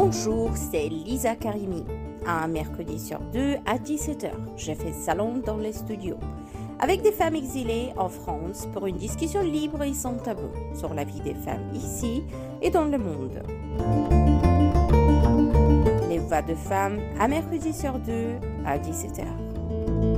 Bonjour, c'est Lisa Karimi. Un mercredi sur deux à 17h, je fais salon dans les studios avec des femmes exilées en France pour une discussion libre et sans tabou sur la vie des femmes ici et dans le monde. Les voix de femmes, un mercredi sur deux à 17h.